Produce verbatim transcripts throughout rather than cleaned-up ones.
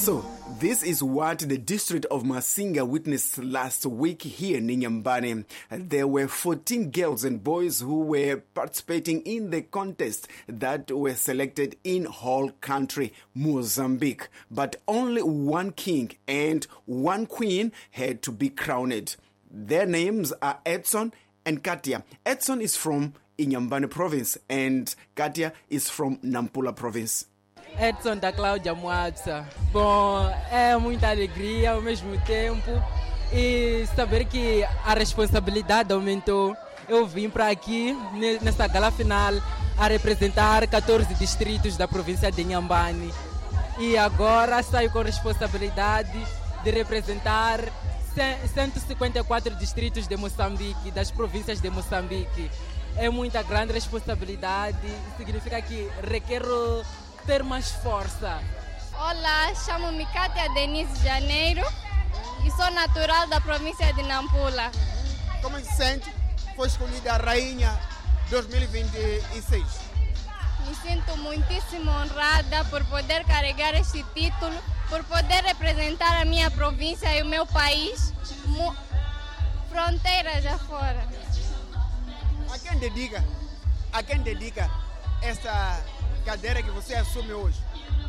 So, this is what the district of Masinga witnessed last week here in Nyambane. There were fourteen girls and boys who were participating in the contest that were selected in whole country, Mozambique. But only one king and one queen had to be crowned. Their names are Edson and Katia. Edson is from Inhambane province and Katia is from Nampula province. Edson da Cláudia Moatsa. Bom, é muita alegria ao mesmo tempo e saber que a responsabilidade aumentou. Eu vim para aqui nessa gala final a representar catorze distritos da província de Inhambane e agora saio com responsabilidade de representar cento e cinquenta e quatro distritos de Moçambique, das províncias de Moçambique. É muita grande responsabilidade, significa que requer ter mais força. Olá, chamo-me Katia Denise Janeiro e sou natural da província de Nampula. Como se sente? Foi escolhida a Rainha dois mil e vinte e seis. Me sinto muitíssimo honrada por poder carregar este título, por poder representar a minha província e o meu país, fronteiras afora. A quem dedica? A quem dedica esta cadeira que você assume hoje?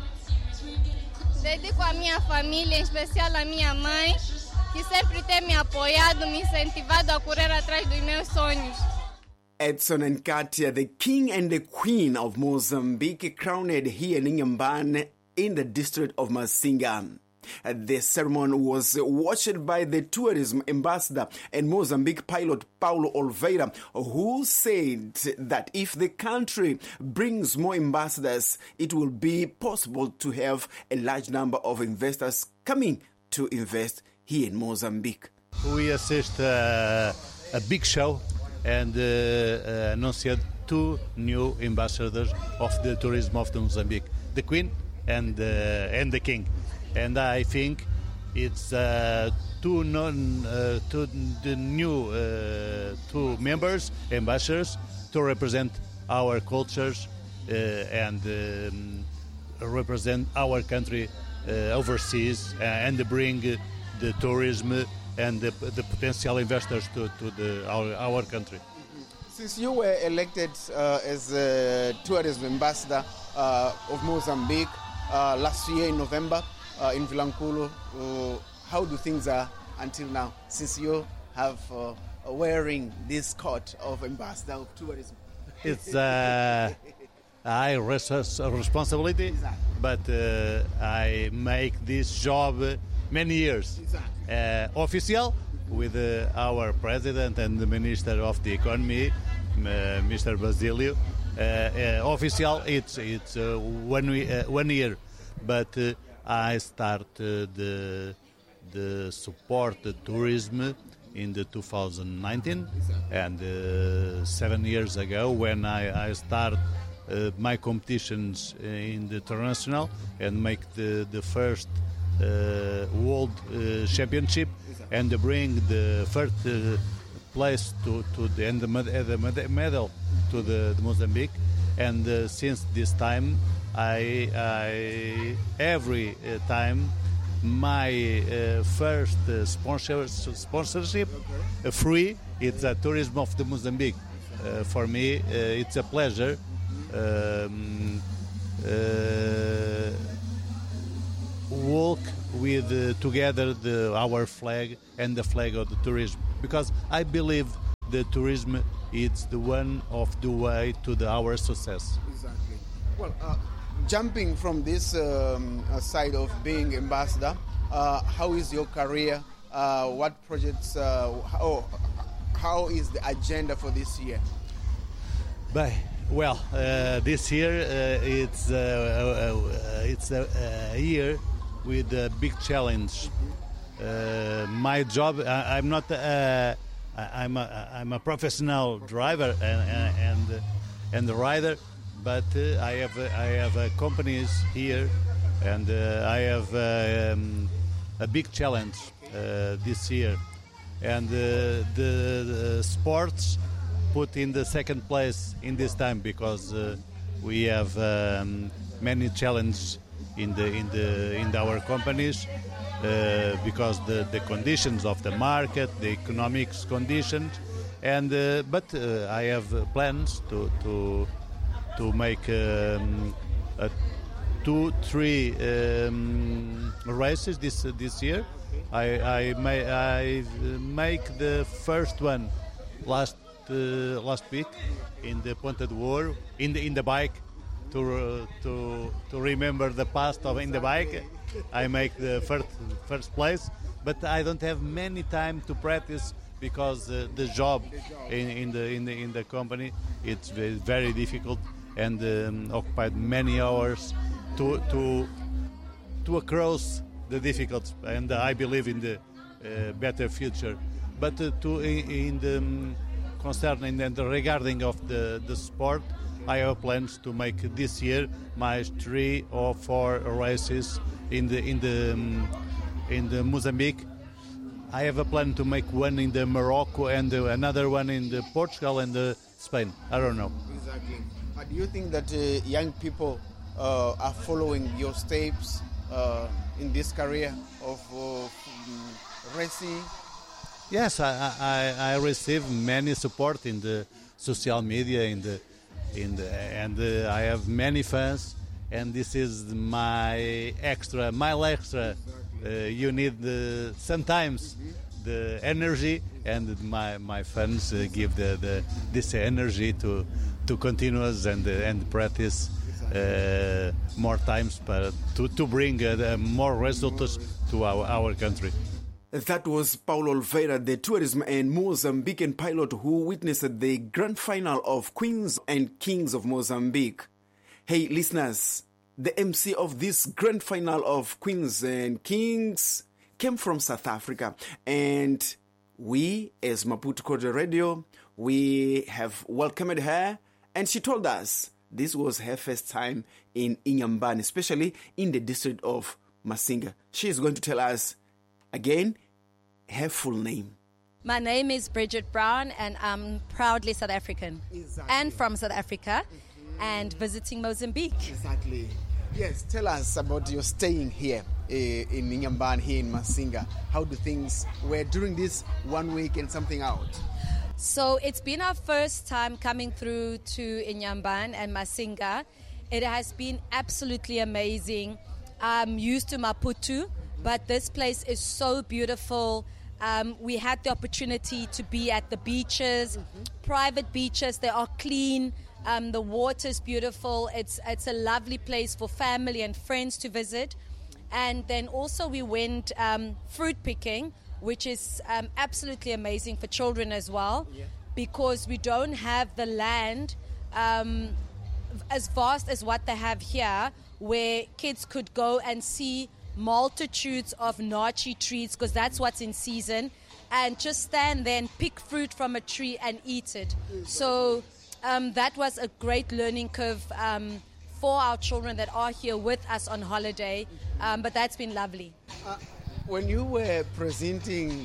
Dedico à minha família, em especial à minha mãe, que sempre tem me apoiado, me incentivado a correr atrás dos meus sonhos. Edson and Katia, the king and the queen of Mozambique, crowned here in Inhambane in the district of Masinga. The ceremony was watched by the tourism ambassador and Mozambique pilot Paulo Oliveira, who said that if the country brings more ambassadors, it will be possible to have a large number of investors coming to invest here in Mozambique. We assist uh, a big show and uh, uh, announced two new ambassadors of the tourism of the Mozambique, the Queen and, uh, and the King. And I think it's uh, two, non, uh, two the new uh, two members, ambassadors, to represent our cultures uh, and um, represent our country uh, overseas and bring the tourism and the, the potential investors to, to the, our, our country. Since you were elected uh, as a tourism ambassador uh, of Mozambique uh, last year in November, Uh, in Vilanculo, uh, how do things are until now, since you have uh, wearing this coat of ambassador of tourism? It's a uh, high res- responsibility, exactly. But uh, I make this job many years. Exactly. Uh, official with uh, our president and the minister of the economy, uh, Mister Basilio. Uh, uh, official, it's it's uh, one we, uh, one year, but. Uh, I started the the support the tourism in the two thousand nineteen, and uh, seven years ago when I, I started uh, my competitions in the international and make the the first uh, world uh, championship and bring the first uh, place to to the and the, the medal to the, the Mozambique, and uh, since this time. I, I every uh, time my uh, first uh, sponsor, sponsorship okay. uh, free. It's a tourism of the Mozambique. Uh, for me, uh, it's a pleasure. Um, uh, walk with uh, together the our flag and the flag of the tourism, because I believe the tourism is the one of the way to the our success. Exactly. Well. Uh Jumping from this um, side of being ambassador, uh, how is your career? Uh, what projects? Uh, how, how is the agenda for this year? But, well, uh, this year uh, it's uh, uh, it's a, a year with a big challenge. Mm-hmm. Uh, my job, I, I'm not. Uh, I'm a, I'm a professional driver and and and the rider. But uh, I have uh, I have uh, companies here, and uh, I have uh, um, a big challenge uh, this year, and uh, the, the sports put in the second place in this time because uh, we have um, many challenges in the in the in our companies uh, because the, the conditions of the market, the economics conditions, and uh, but uh, I have plans to to to make um, a two three um, races this uh, this year. I I, may, I make the first one last uh, last week in the Ponta do Ouro in the in the bike to uh, to to remember the past of in the bike. I make the first first place, but I don't have many time to practice because uh, the job in, in the in the in the company it's very, very difficult and um, occupied many hours to to to across the difficulties, and I believe in the uh, better future. But uh, to in, in the um, concerning and regarding of the, the sport, I have plans to make this year my three or four races in the in the um, in the Mozambique. I have a plan to make one in the Morocco and uh, another one in the Portugal and the Spain. I don't know. Exactly. Uh, do you think that uh, young people uh, are following your steps uh, in this career of uh, racing? Yes, I, I, I receive many support in the social media, in the in the and uh, I have many fans, and this is my extra, my extra. Uh, you need uh, sometimes the energy, and my my fans uh, give the, the this energy to to continuous and uh, and practice uh, more times, but to to bring uh, more results to our our country. That was Paulo Oliveira, the tourism and Mozambican pilot who witnessed the grand final of Queens and Kings of Mozambique. Hey, listeners, the M C of this grand final of Queens and Kings came from South Africa. And we, as Maputo Cordial Radio, we have welcomed her. And she told us this was her first time in Inhambane, especially in the district of Masinga. She is going to tell us again, her full name. My name is Bridget Brown, and I'm proudly South African. Exactly. And from South Africa, mm-hmm. and visiting Mozambique. Exactly. Yes, tell us about your staying here uh, in Inhambane, here in Masinga. How do things were during this one week and something out? So it's been our first time coming through to Inhambane and Masinga. It has been absolutely amazing. I'm used to Maputo, but this place is so beautiful. Um, we had the opportunity to be at the beaches, mm-hmm. private beaches. They are clean. Um, the water's beautiful. It's it's a lovely place for family and friends to visit. And then also we went um, fruit picking, which is um, absolutely amazing for children as well, yeah. because we don't have the land um, as vast as what they have here, where kids could go and see multitudes of naartjie trees, because that's what's in season, and just stand there and pick fruit from a tree and eat it. So um, that was a great learning curve um, for our children that are here with us on holiday, um, but that's been lovely. Uh, when you were presenting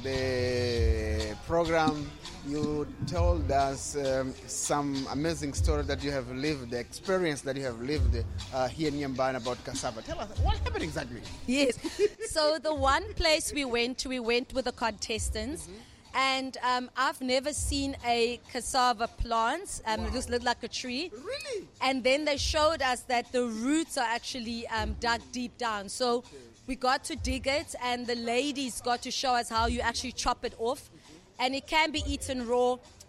the program, you told us um, some amazing story that you have lived, the experience that you have lived uh, here in Inhambane about cassava. Tell us, what happened exactly? Yes. So the one place we went to, we went with the contestants. Mm-hmm. And um, I've never seen a cassava plant. Um, wow. It just looked like a tree. Really? And then they showed us that the roots are actually um, dug deep down. So okay. we got to dig it, and the ladies got to show us how you actually chop it off. And it can be eaten raw,